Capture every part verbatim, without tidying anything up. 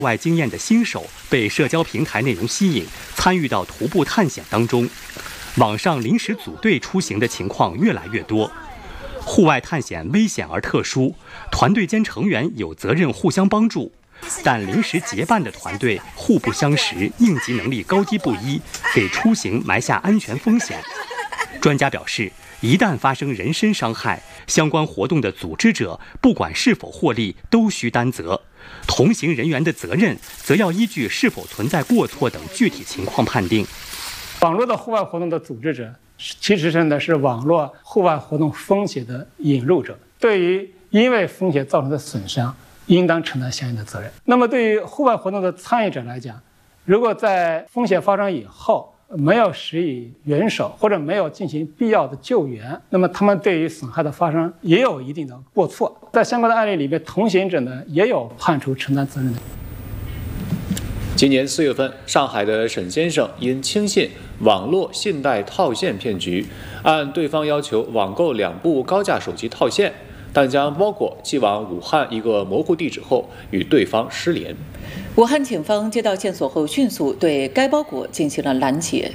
外经验的新手被社交平台内容吸引，参与到徒步探险当中。网上临时组队出行的情况越来越多。户外探险危险而特殊，团队间成员有责任互相帮助，但临时结伴的团队互不相识，应急能力高低不一，给出行埋下安全风险。专家表示，一旦发生人身伤害，相关活动的组织者不管是否获利都需担责，同行人员的责任则要依据是否存在过错等具体情况判定。 网络的户外活动的组织者其实真的是网络户外活动风险的引入者，对于因为风险造成的损伤应当承担相应的责任。那么对于户外活动的参与者来讲，如果在风险发生以后没有施以援手或者没有进行必要的救援，那么他们对于损害的发生也有一定的过错。在相关的案例里面，同行者呢也有判处承担责任的。 今年四月份，上海的沈先生因轻信网络信贷套现骗局，按对方要求网购两部高价手机套现，但将包裹寄往武汉一个模糊地址后，与对方失联。 武汉警方接到线索后，迅速对该包裹进行了拦截。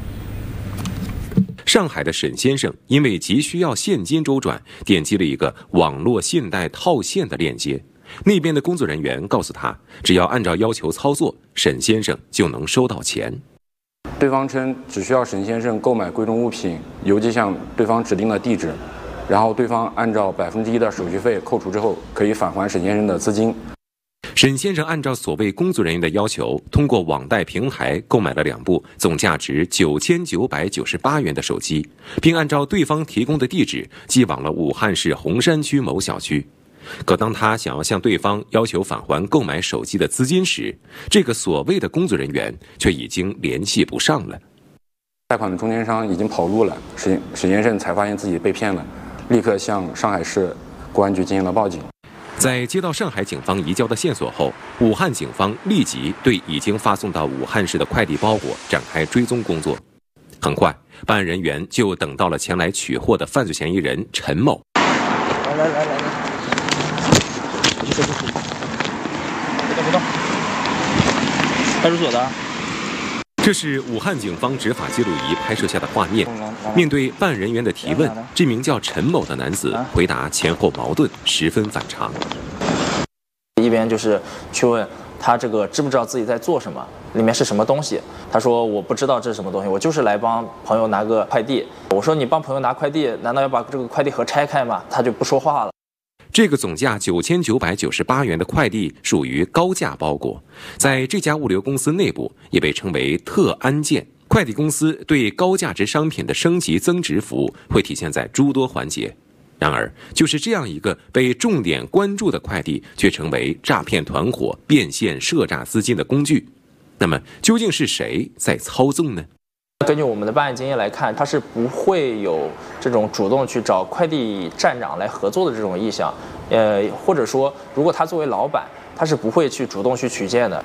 上海的沈先生因为急需要现金周转，点击了一个网络信贷套现的链接。那边的工作人员告诉他，只要按照要求操作，沈先生就能收到钱。 对方称只需要沈先生购买贵重物品，邮寄向对方指定的地址，然后对方按照百分之一的手续费扣除之后，可以返还沈先生的资金。 沈先生按照所谓工作人员的要求，通过网贷平台购买了两部总价值九千九百九十八元的手机，并按照对方提供的地址寄往了武汉市洪山区某小区。可当他想要向对方要求返还购买手机的资金时，这个所谓的工作人员却已经联系不上了。 贷款的中间商已经跑路了，沈沈先生才发现自己被骗了，立刻向上海市公安局进行了报警。 在接到上海警方移交的线索后，武汉警方立即对已经发送到武汉市的快递包裹展开追踪工作。很快，办案人员就等到了前来取货的犯罪嫌疑人陈某。 来来来来来。不动不动，派出所的。 这是武汉警方执法记录仪拍摄下的画面。面对办案人员的提问，这名叫陈某的男子回答前后矛盾，十分反常。 一边就是去问他这个知不知道自己在做什么，里面是什么东西。他说我不知道这是什么东西，我就是来帮朋友拿个快递。我说你帮朋友拿快递，难道要把这个快递盒拆开吗？他就不说话了。 这个总价九千九百九十八元的快递属于高价包裹，在这家物流公司内部也被称为特安件。快递公司对高价值商品的升级增值服务会体现在诸多环节。然而，就是这样一个被重点关注的快递，却成为诈骗团伙变现赊诈资金的工具。那么，究竟是谁在操纵呢？ 根据我们的办案经验来看，他是不会有这种主动去找快递站长来合作的这种意向，呃，或者说，如果他作为老板，他是不会去主动去取件的。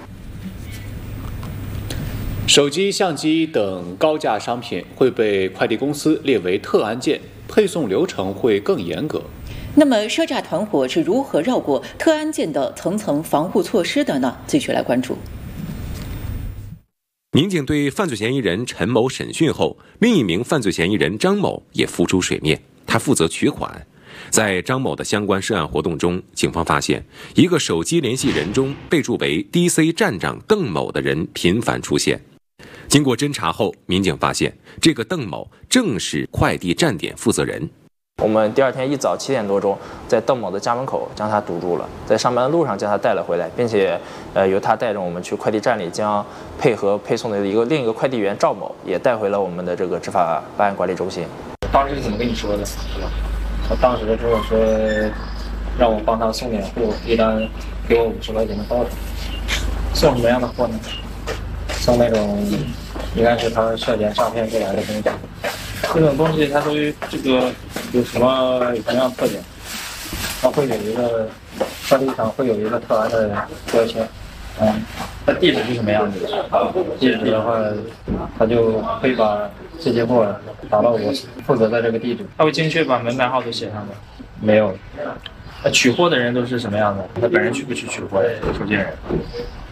手机、相机等高价商品会被快递公司列为特安件，配送流程会更严格。 那么，赊诈团伙是如何绕过特安件的层层防护措施的呢？继续来关注。 民警对犯罪嫌疑人陈某审讯后，另一名犯罪嫌疑人张某也浮出水面，他负责取款。在张某的相关涉案活动中，警方发现一个手机联系人中备注为 D C 站长邓某的人频繁出现。经过侦查后，民警发现这个邓某正是快递站点负责人。 我们第二天一早七点多钟，在邓某的家门口将他堵住了，在上班的路上将他带了回来，并且，呃，由他带着我们去快递站里，将配合配送的一个另一个快递员赵某也带回了我们的这个执法办案管理中心。 当时是怎么跟你说的？我当时跟我说，让我帮他送点货，一单给我五十块钱的包子。送什么样的货呢？送那种应该是他涉嫌诈骗过来的东西。这种东西它都这个有什么什么样特点？它会有一个快递上会有一个特安的标签。嗯，它地址是什么样子的？地址的话，他就会把这些货打到我负责的这个地址。他会精确把门牌号都写上的？没有。那取货的人都是什么样的？他本人去不去取货？收件人。